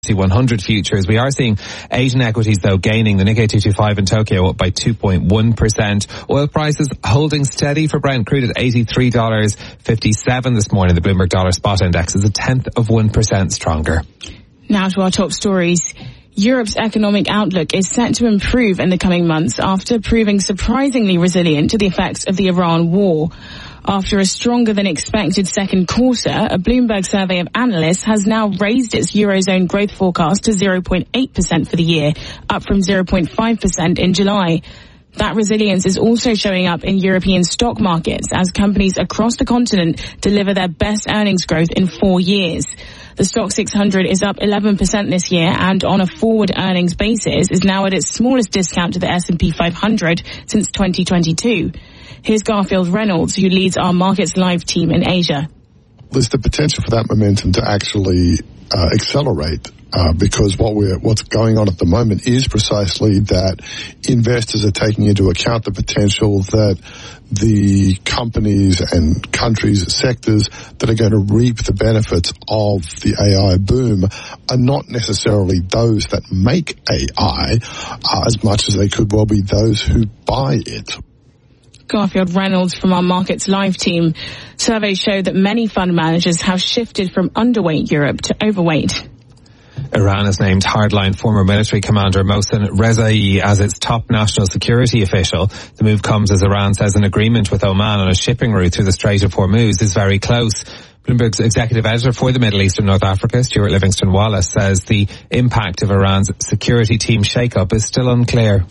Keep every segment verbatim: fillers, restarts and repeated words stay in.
one hundred futures. We are seeing Asian equities though gaining. The Nikkei two twenty-five in Tokyo up by two point one percent. Oil prices holding steady for Brent crude at eighty-three dollars fifty-seven this morning. The Bloomberg Dollar Spot Index is a tenth of one percent stronger. Now to our top stories. Europe's economic outlook is set to improve in the coming months after proving surprisingly resilient to the effects of the Iran war. After a stronger than expected second quarter, a Bloomberg survey of analysts has now raised its Eurozone growth forecast to zero point eight percent for the year, up from zero point five percent in July. That resilience is also showing up in European stock markets as companies across the continent deliver their best earnings growth in four years. The Stoxx six hundred is up eleven percent this year and on a forward earnings basis is now at its smallest discount to the S and P five hundred since twenty twenty-two. Here's Garfield Reynolds, who leads our Markets Live team in Asia. There's the potential for that momentum to actually uh, accelerate uh, because what we're, what's going on at the moment is precisely that investors are taking into account the potential that the companies and countries, sectors that are going to reap the benefits of the A I boom are not necessarily those that make A I uh, as much as they could well be those who buy it. Garfield Reynolds from our Markets Live team. Surveys show that many fund managers have shifted from underweight Europe to overweight. Iran has named hardline former military commander Mohsen Rezai as its top national security official. The move comes as Iran says an agreement with Oman on a shipping route through the Strait of Hormuz is very close. Bloomberg's executive editor for the Middle East and North Africa, Stuart Livingston-Wallace, says the impact of Iran's security team shake-up is still unclear.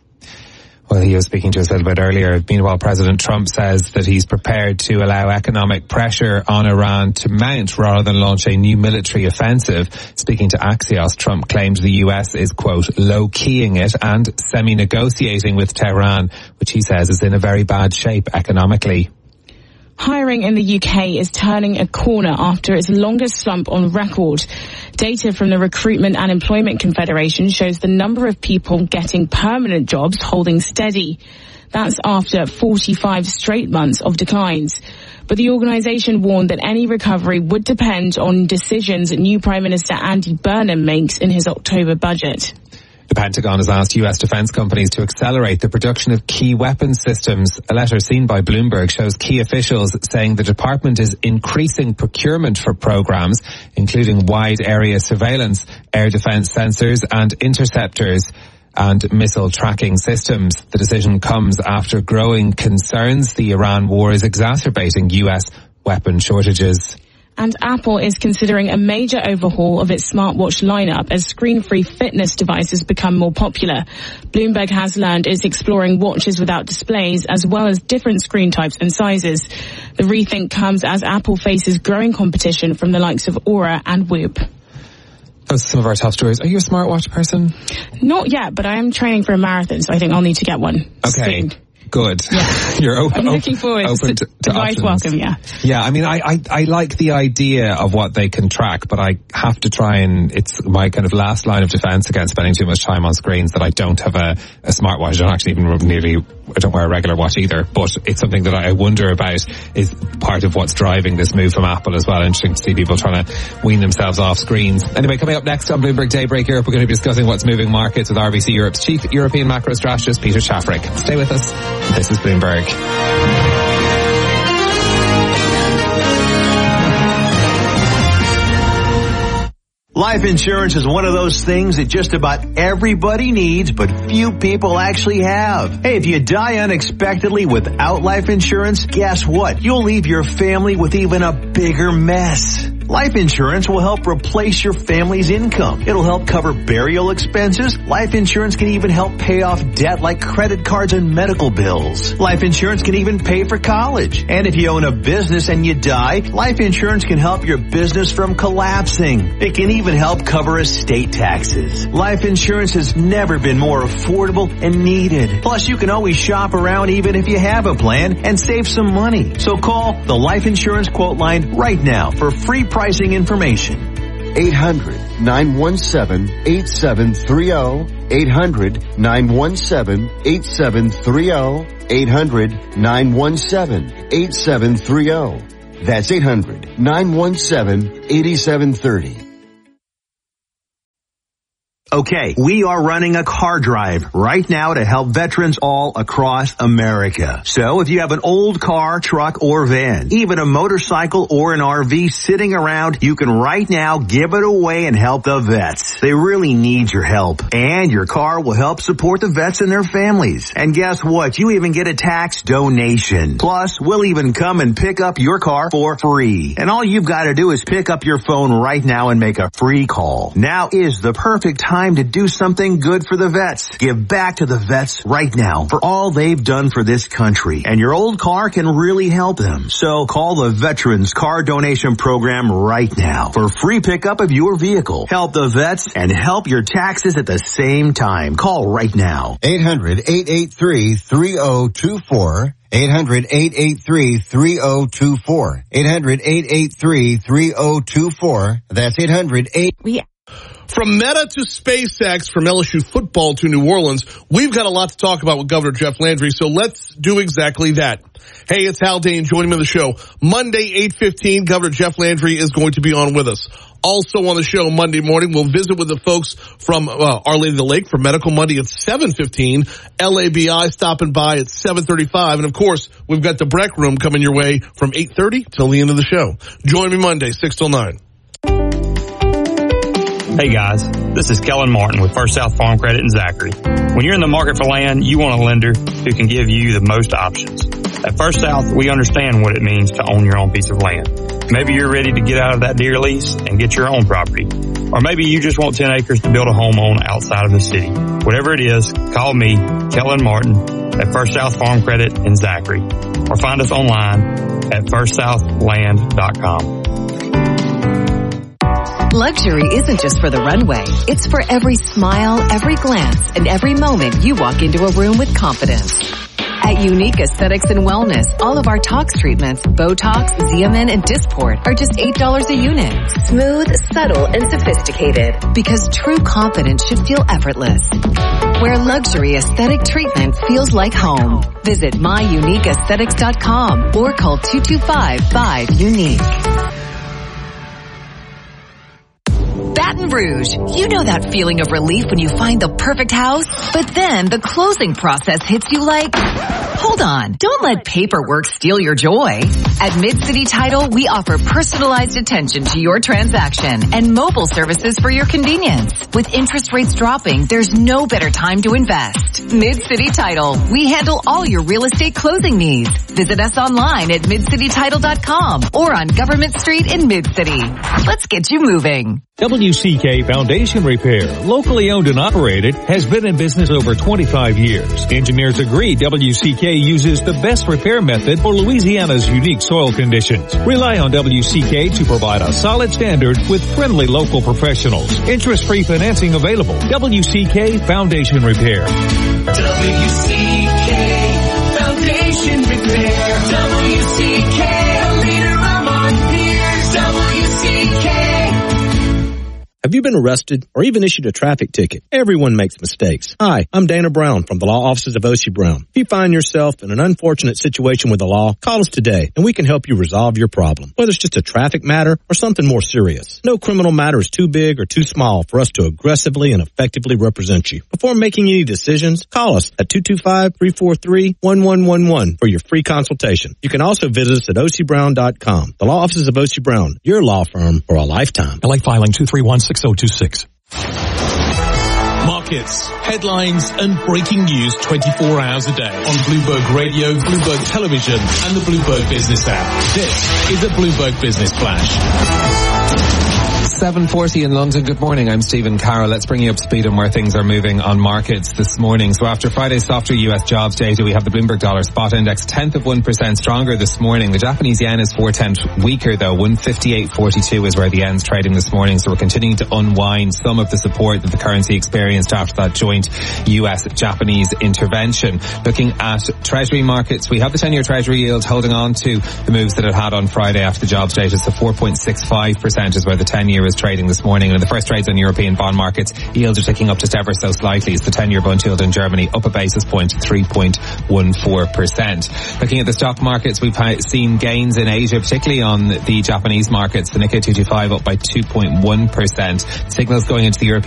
Well, he was speaking to us a little bit earlier. Meanwhile, President Trump says that he's prepared to allow economic pressure on Iran to mount rather than launch a new military offensive. Speaking to Axios, Trump claimed the U S is, quote, low-keying it and semi-negotiating with Tehran, which he says is in a very bad shape economically. Hiring in the U K is turning a corner after its longest slump on record. Data from the Recruitment and Employment Confederation shows the number of people getting permanent jobs holding steady. That's after forty-five straight months of declines. But the organisation warned that any recovery would depend on decisions new Prime Minister Andy Burnham makes in his October budget. The Pentagon has asked U S defense companies to accelerate the production of key weapons systems. A letter seen by Bloomberg shows key officials saying the department is increasing procurement for programs, including wide area surveillance, air defense sensors and interceptors and missile tracking systems. The decision comes after growing concerns the Iran war is exacerbating U S weapon shortages. And Apple is considering a major overhaul of its smartwatch lineup as screen-free fitness devices become more popular. Bloomberg has learned it's exploring watches without displays as well as different screen types and sizes. The rethink comes as Apple faces growing competition from the likes of Oura and Whoop. Those are some of our top stories. Are you a smartwatch person? Not yet, but I am training for a marathon, so I think I'll need to get one. Okay. Soon. Good. Yeah. You're open. I'm looking forward open to, to, to device welcome, yeah. Yeah, I mean, I, I, I like the idea of what they can track, but I have to try and, it's my kind of last line of defense against spending too much time on screens that I don't have a, a smartwatch. I don't actually even nearly, I don't wear a regular watch either, but it's something that I wonder about is part of what's driving this move from Apple as well. Interesting to see people trying to wean themselves off screens. Anyway, coming up next on Bloomberg Daybreak Europe, we're going to be discussing what's moving markets with R B C Europe's chief European macro strategist, Peter Shafrick. Stay with us. This is Bloomberg. Life insurance is one of those things that just about everybody needs, but few people actually have. Hey, if you die unexpectedly without life insurance, guess what? You'll leave your family with even a bigger mess. Life insurance will help replace your family's income. It'll help cover burial expenses. Life insurance can even help pay off debt like credit cards and medical bills. Life insurance can even pay for college. And if you own a business and you die, life insurance can help your business from collapsing. It can even help cover estate taxes. Life insurance has never been more affordable and needed. Plus, you can always shop around even if you have a plan and save some money. So call the Life Insurance Quote Line right now for free pricing information. eight hundred, nine one seven, eight seven three zero. eight hundred, nine one seven, eight seven three zero. eight hundred, nine one seven, eight seven three zero. That's eight hundred, nine one seven, eight seven three zero. Okay, we are running a car drive right now to help veterans all across America. So if you have an old car, truck, or van, even a motorcycle or an R V sitting around, you can right now give it away and help the vets. They really need your help. And your car will help support the vets and their families. And guess what? You even get a tax donation. Plus, we'll even come and pick up your car for free. And all you've got to do is pick up your phone right now and make a free call. Now is the perfect time Time to do something good for the vets. Give back to the vets right now for all they've done for this country. And your old car can really help them. So call the Veterans Car Donation Program right now for free pickup of your vehicle. Help the vets and help your taxes at the same time. Call right now. eight hundred, eight eight three, three oh two four. eight hundred, eight eight three, three oh two four. eight hundred, eight eight three, three oh two four. That's eight hundred, eight... We From Meta to SpaceX, from L S U football to New Orleans, we've got a lot to talk about with Governor Jeff Landry, so let's do exactly that. Hey, it's Hal Dane joining me on the show. Monday, eight fifteen, Governor Jeff Landry is going to be on with us. Also on the show Monday morning, we'll visit with the folks from uh, Our Lady of the Lake for Medical Monday at seven fifteen. L A B I stopping by at seven thirty-five. And, of course, we've got the Breck Room coming your way from eight thirty till the end of the show. Join me Monday, six till nine. Hey guys, this is Kellen Martin with First South Farm Credit in Zachary. When you're in the market for land, you want a lender who can give you the most options. At First South, we understand what it means to own your own piece of land. Maybe you're ready to get out of that deer lease and get your own property. Or maybe you just want ten acres to build a home on outside of the city. Whatever it is, call me, Kellen Martin, at First South Farm Credit in Zachary. Or find us online at first south land dot com. Luxury isn't just for the runway. It's for every smile, every glance, and every moment you walk into a room with confidence. At Unique Aesthetics and Wellness, all of our tox treatments, Botox, Xeomin, and Dysport are just eight dollars a unit. Smooth, subtle, and sophisticated. Because true confidence should feel effortless. Where luxury aesthetic treatment feels like home. Visit my unique aesthetics dot com or call two two five, five, unique. Baton Rouge. You know that feeling of relief when you find the perfect house? But then the closing process hits you like, hold on, don't let paperwork steal your joy. At Mid-City Title, we offer personalized attention to your transaction and mobile services for your convenience. With interest rates dropping, there's no better time to invest. Mid-City Title. We handle all your real estate closing needs. Visit us online at mid city title dot com or on Government Street in Mid-City. Let's get you moving. W C K Foundation Repair, locally owned and operated, has been in business over twenty-five years. Engineers agree W C K uses the best repair method for Louisiana's unique soil conditions. Rely on W C K to provide a solid standard with friendly local professionals. Interest-free financing available. W C K Foundation Repair. W C K Foundation Repair. W C K, a leader among peers. W C K. Have you been arrested or even issued a traffic ticket? Everyone makes mistakes. Hi, I'm Dana Brown from the law offices of O C Brown. If you find yourself in an unfortunate situation with the law, call us today and we can help you resolve your problem. Whether it's just a traffic matter or something more serious. No criminal matter is too big or too small for us to aggressively and effectively represent you. Before making any decisions, call us at two two five, three four three, one one one one for your free consultation. You can also visit us at O C Brown dot com. The law offices of O C Brown, your law firm for a lifetime. L A filing two three one, six oh two six. Markets, headlines, and breaking news twenty-four hours a day on Bloomberg Radio, Bloomberg Television, and the Bloomberg Business app. This is a Bloomberg Business Flash. seven forty in London. Good morning. I'm Stephen Carroll. Let's bring you up to speed on where things are moving on markets this morning. So after Friday's softer U S jobs data, we have the Bloomberg Dollar Spot Index tenth of one percent stronger this morning. The Japanese yen is four tenths weaker though. one fifty-eight forty-two is where the yen's trading this morning. So we're continuing to unwind some of the support that the currency experienced after that joint U S-Japanese intervention. Looking at Treasury markets, we have the ten-year Treasury yield holding on to the moves that it had on Friday after the jobs data. So four point six five percent is where the ten-year is trading this morning. And in the first trades on European bond markets, yields are ticking up just ever so slightly. It's the ten-year bond yield in Germany up a basis point to three point one four percent. Looking at the stock markets, we've seen gains in Asia, particularly on the Japanese markets. The Nikkei two twenty-five up by two point one percent. Signals going into the European